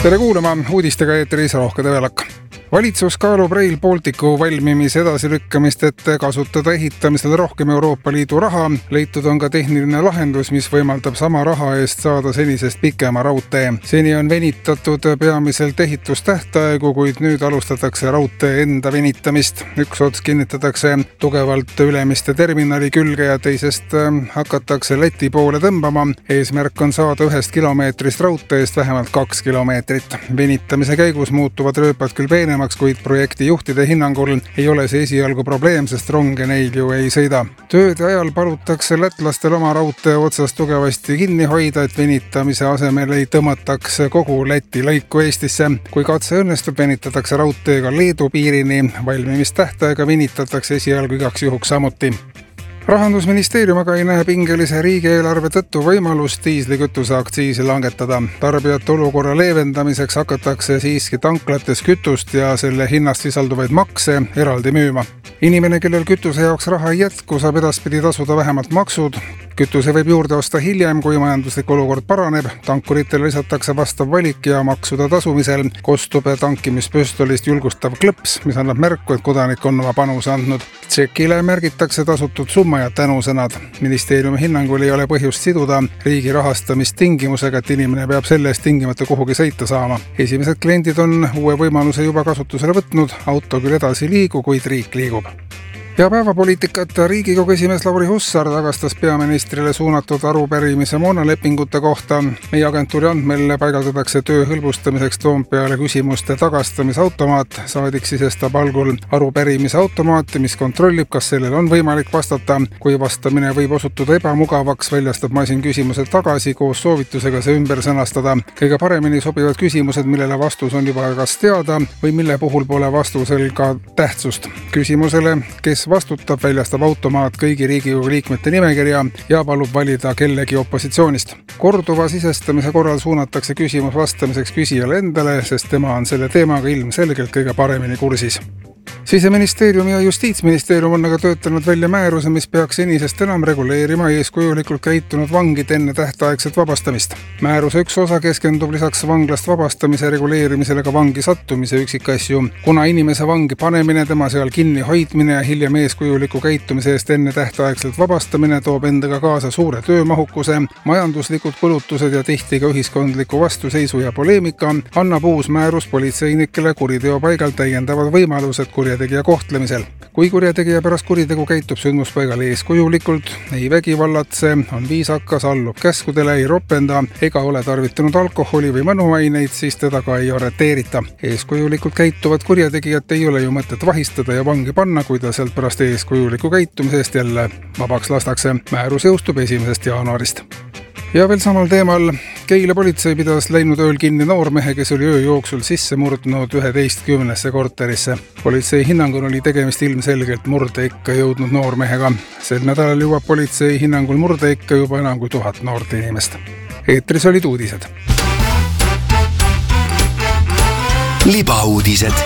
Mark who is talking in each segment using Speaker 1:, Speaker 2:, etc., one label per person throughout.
Speaker 1: Tere kuulama, uudistega eetris Rohke Tõvelak. Valitsus kaalub Rail Balticu valmimise edasilükkamist, et kasutada ehitamisel rohkem Euroopa Liidu raha. Leitud on ka tehniline lahendus, mis võimaldab sama raha eest saada senisest pikema raudtee. Seni on venitatud peamiselt ehitustähtaegu, kuid nüüd alustatakse raudtee enda venitamist. Üks ots kinnitatakse tugevalt Ülemiste terminali külge ja teisest hakatakse Läti poole tõmbama. Eesmärk on saada 1 kilomeetrist raudteest vähemalt 2 kilomeetrit. Venitamise käigus muutuvad rööpad küll peenemaks, kuid projekti juhtide hinnangul ei ole see esialgu probleem, sest ronge neil ju ei sõida. Tööde ajal palutakse lätlastel oma raudtee otsast tugevasti kinni hoida, et venitamise asemel ei tõmmataks kogu Läti lõiku Eestisse. Kui katse õnnestub, venitatakse raudteega Leedu piirini. Valmimistähtaega venitatakse esialgu igaks juhuks samuti. Rahandusministeerium aga ei näe pingelise riigieelarve tõttu võimalust diislikütuse aktsiisi langetada. Tarbijate olukorra leevendamiseks hakatakse siiski tanklates kütust ja selle hinnast sisalduvaid makse eraldi müüma. Inimene, kellel kütuse jaoks raha ei jätku, saab edaspidi tasuda vähemalt maksud. Kütuse võib juurde osta hiljem, kui majanduslik olukord paraneb. Tankuritele lisatakse vastav valik ja maksude tasumisel kostub tankimispüstolist julgustav klõps, mis annab märku, et kodanik on oma panuse andnud. Tšekile märgitakse tasutud summa ja tänusõnad. Ministeeriumi hinnangul ei ole põhjust siduda riigi rahastamist tingimusega, et inimene peab selle eest tingimata kuhugi sõita saama. Esimesed kliendid on uue võimaluse juba kasutusele võtnud. Auto küll edasi liigu, kuid riik liigub. Ja päevapoliitikat Riigikogu esimees Lauri Hussar tagastas peaministrile suunatud arupärimise moonalepingute kohta. Meie agentuuri andmel paigaldatakse töö hõlbustamiseks Toompeale küsimuste tagastamisautomaat. Saadik sisestab algul arupärimise automaati, mis kontrollib, kas sellel on võimalik vastata. Kui vastamine võib osutuda ebamugavaks, väljastab masin küsimused tagasi koos soovitusega see ümber sõnastada. Kõige paremini sobivad küsimused, millele vastus on juba kas teada või mille puhul pole vastusel ka tähtsust. Küsimusele, kes vastutab, väljastab automaat kõigi Riigikogu liikmete nimekirja ja palub valida kellegi opositsioonist. Korduva sisestamise korral suunatakse küsimus vastamiseks küsijale endale, sest tema on selle teemaga ilmselgelt kõige paremini kursis. Siseministeerium ja Justiitsministeerium on aga töötanud välja määruse, mis peaks senisest enam reguleerima eeskujulikult käitunud vangide enne tähtaegset vabastamist. Määruse üks osa keskendub lisaks vanglast vabastamise reguleerimisele ka vangi sattumise üksikasju. Kuna inimese vangi panemine, tema seal kinni hoidmine ja hiljem eeskujuliku käitumise eest enne tähtaegselt vabastamine toob endaga kaasa suure töömahukuse, majanduslikud kulutused ja tihti ka ühiskondliku vastuseisu ja poleemika, annab uus määrus politseinikele kuriteo paigal täiendavad võimalused kurjategija kohtlemisel. Kui kurjategija pärast kuritegu käitub sündmuspaigal eeskujulikult, ei vägivallatse, on viisakas, allub käskudele, ei ropenda ega ole tarvitanud alkoholi või mõnuaineid, siis teda ka ei arreteerita. Eeskujulikult käituvad kurjategijat ei ole ju mõtet vahistada ja vangi panna, kui ta sealt pärast eeskujuliku käitumisest jälle vabaks lastakse. Määrus jõustub 1. jaanuarist. Ja veel samal teemal, Keila politsei pidas läinud ööl kinni noormehe, kes oli öö jooksul sisse murdnud 11. korterisse. Politsei hinnangul oli tegemist ilmselgelt murdeikka jõudnud noormehega. Sel nädalal jõuab politsei hinnangul murdeikka juba enam kui 1000 noort inimest. Eetris olid uudised.
Speaker 2: Libauudised.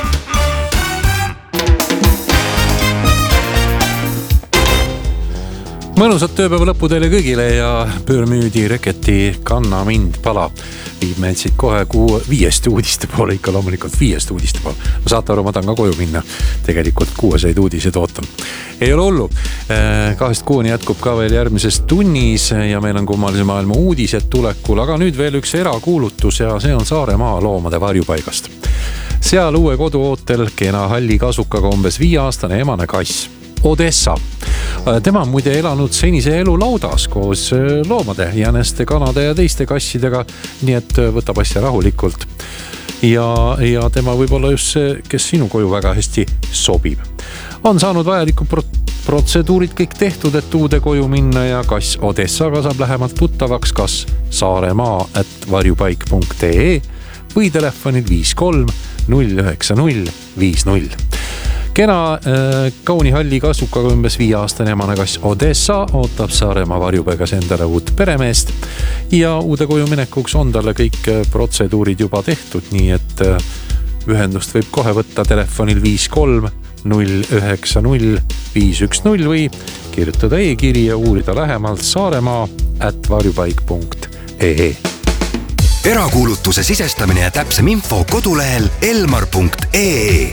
Speaker 2: Mõnusat tööpäeva lõppu teile kõigile ja Pöörmüüdi Reketi Kanna mind pala viib meid siit kohe 5 uudiste poole, ikka loomulikult 5 uudiste poole. No saate aru, ma tahan ka koju minna. Tegelikult 6 uudiseid ootan. Ei ole hullu. 2-6 jätkub ka veel järgmises tunnis ja meil on kummalise maailma uudised tulekul, aga nüüd veel üks erakuulutus ja see on Saaremaa loomade varjupaigast. Seal uue kodu ootel kena halli kasukaga umbes 5-aastane emane kass. Odessa. Tema on muide elanud senise elu laudas koos loomade, jäneste, kanade ja teiste kassidega, nii et võtab asja rahulikult. Ja tema võib olla just see, kes sinu koju väga hästi sobib. On saanud vajalikud protseduurid kõik tehtud, et uude koju minna ja kass Odessaga saab lähemalt tuttavaks kas saaremaa@varjupaik.ee või telefonil 53 090 50. Kena kauni halli kasukaga umbes 5-aastane emane kass Odessa ootab Saaremaa varjupaigas endale uut peremeest ja uude koju minekuks on talle kõik protseduurid juba tehtud, nii et ühendust võib kohe võtta telefonil 53 090 510 või kirjutada e-kiri ja uurida lähemalt saaremaa@varjupaik.ee.
Speaker 3: Erakuulutuse sisestamine ja täpsem info kodulehel elmar.ee.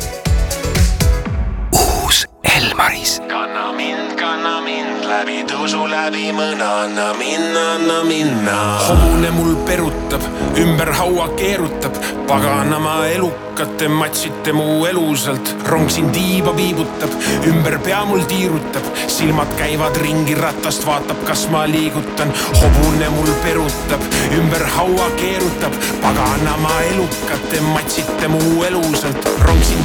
Speaker 3: Uus Elmaris.
Speaker 4: Kanna mind läbi tusu läbi mõna, anna minna. Hobune mul perutab, ümber haua keerutab, paganama elukate matsite mu elusalt. Rong siin tiiba viibutab, ümber pea mul tiirutab, silmad käivad ringi ratast, vaatab kas ma liigutan. Hobune mul perutab, ümber haua keerutab, paganama elukate matsite mu elusalt. Rong siin